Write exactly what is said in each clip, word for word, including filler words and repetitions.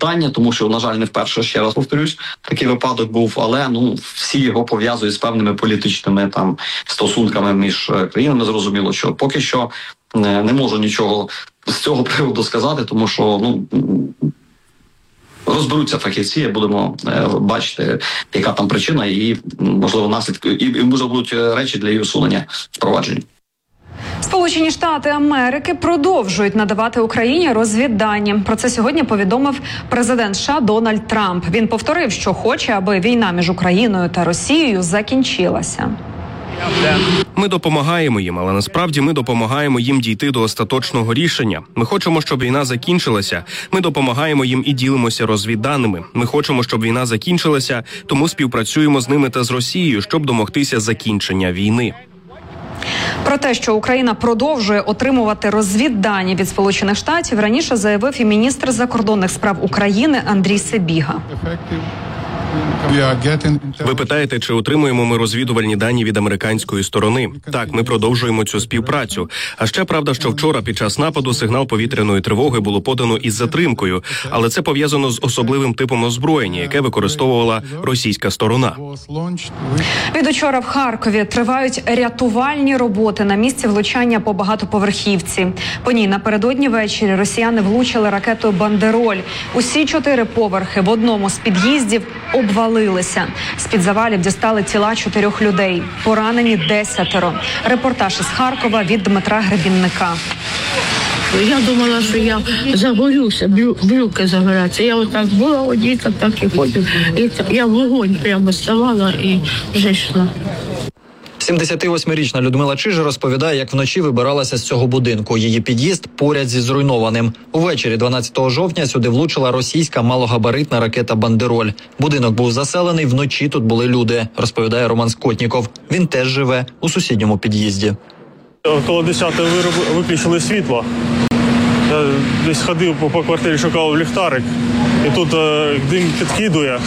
питання, тому що, на жаль, не вперше, ще раз повторюсь, такий випадок був, але ну всі його пов'язують з певними політичними там стосунками між країнами. Зрозуміло, що поки що не, не можу нічого з цього приводу сказати, тому що ну розберуться фахівці, будемо е, бачити, яка там причина, і можливо наслідки, і, і може будуть речі для її усунення впроваджені. Сполучені Штати Америки продовжують надавати Україні розвіддані. Про це сьогодні повідомив президент США Дональд Трамп. Він повторив, що хоче, аби війна між Україною та Росією закінчилася. Ми допомагаємо їм, але насправді ми допомагаємо їм дійти до остаточного рішення. Ми хочемо, щоб війна закінчилася. Ми допомагаємо їм і ділимося розвідданими. Ми хочемо, щоб війна закінчилася, тому співпрацюємо з ними та з Росією, щоб домогтися закінчення війни. Про те, що Україна продовжує отримувати розвіддані від Сполучених Штатів, раніше заявив і міністр закордонних справ України Андрій Сибіга. Ви питаєте, чи отримуємо ми розвідувальні дані від американської сторони? Так, ми продовжуємо цю співпрацю. А ще правда, що вчора під час нападу сигнал повітряної тривоги було подано із затримкою, але це пов'язано з особливим типом озброєння, яке використовувала російська сторона. Від учора в Харкові тривають рятувальні роботи на місці влучання по багатоповерхівці. По ній напередодні ввечері росіяни влучили ракетою «Бандероль». Усі чотири поверхи в одному з під'їздів обвалилися. З-під завалів дістали тіла чотирьох людей. Поранені десятеро. Репортаж із Харкова від Дмитра Гребінника. Я думала, що я загорюся, брю, брюки загоряться. Я отак була одіта, так і ходжу. І я в вогонь прямо ставала і вже йшла. сімдесятивосьмирічна Людмила Чиж розповідає, як вночі вибиралася з цього будинку. Її під'їзд поряд зі зруйнованим. Увечері дванадцятого жовтня сюди влучила російська малогабаритна ракета «Бандероль». Будинок був заселений, вночі тут були люди, розповідає Роман Скотніков. Він теж живе у сусідньому під'їзді. Около десятої виключили світло. Я десь ходив по квартирі, шукав ліхтарик, і тут е, дим підкидує.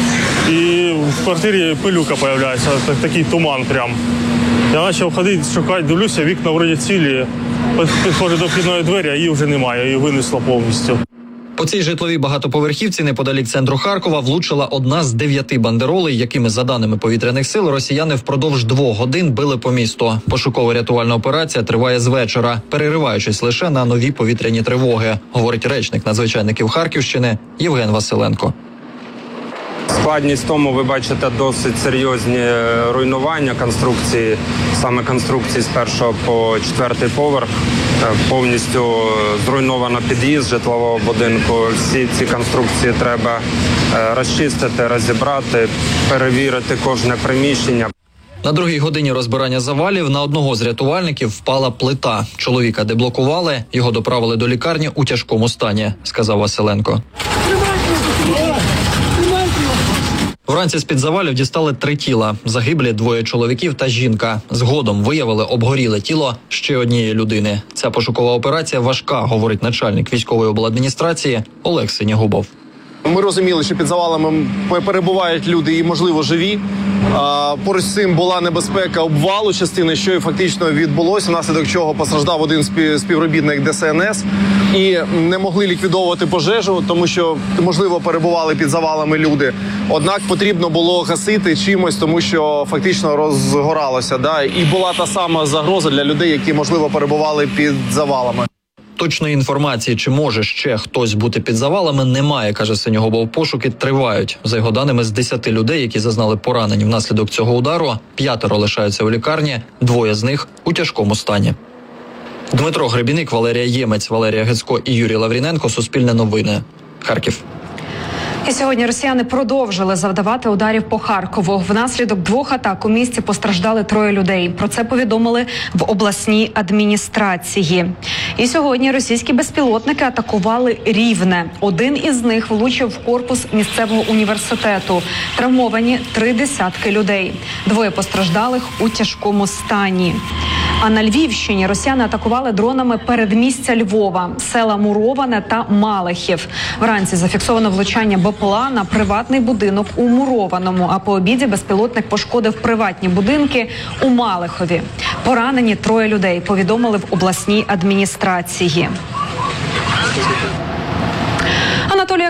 І в квартирі пилюка з'являється, такий туман прям. Я почав ходити, шукати, дивлюся, вікна вроді цілі. Підходжу до вхідної двері, а її вже немає, її винесло повністю. По цій житловій багатоповерхівці неподалік центру Харкова влучила одна з дев'яти бандеролей, якими, за даними повітряних сил, росіяни впродовж двох годин били по місту. Пошуково-рятувальна операція триває з вечора, перериваючись лише на нові повітряні тривоги, говорить речник надзвичайників Харківщини Євген Василенко. Складність в тому, ви бачите, досить серйозні руйнування конструкції, саме конструкції з першого по четвертий поверх. Повністю зруйновано під'їзд житлового будинку. Всі ці конструкції треба розчистити, розібрати, перевірити кожне приміщення. На другій годині розбирання завалів на одного з рятувальників впала плита. Чоловіка деблокували, його доправили до лікарні у тяжкому стані, сказав Василенко. Вранці з-під завалів дістали три тіла. Загиблі двоє чоловіків та жінка. Згодом виявили обгоріле тіло ще однієї людини. Ця пошукова операція важка, говорить начальник військової обладміністрації Олег Синягубов. Ми розуміли, що під завалами перебувають люди і, можливо, живі. А, поруч з цим була небезпека обвалу частини, що і фактично відбулося, внаслідок чого постраждав один співробітник Де Ес Ен Ес. І не могли ліквідовувати пожежу, тому що, можливо, перебували під завалами люди. Однак потрібно було гасити чимось, тому що фактично розгоралося. Да? І була та сама загроза для людей, які, можливо, перебували під завалами. Точної інформації, чи може ще хтось бути під завалами, немає, каже Синягубов. Пошуки тривають. За його даними, з десяти людей, які зазнали поранень внаслідок цього удару, п'ятеро лишаються у лікарні, двоє з них у тяжкому стані. Дмитро Гребіник, Валерія Ємець, Валерія Гецько і Юрій Лавріненко. Суспільне новини. Харків. І сьогодні росіяни продовжили завдавати ударів по Харкову. Внаслідок двох атак у місті постраждали троє людей. Про це повідомили в обласній адміністрації. І сьогодні російські безпілотники атакували Рівне. Один із них влучив в корпус місцевого університету. Травмовані три десятки людей. Двоє постраждалих у тяжкому стані. А на Львівщині росіяни атакували дронами передмістя Львова, села Муроване та Малихів. Вранці зафіксовано влучання Бе Пе Ел А на приватний будинок у Мурованому, а по обіді безпілотник пошкодив приватні будинки у Малихові. Поранені троє людей, повідомили в обласній адміністрації. Анатолія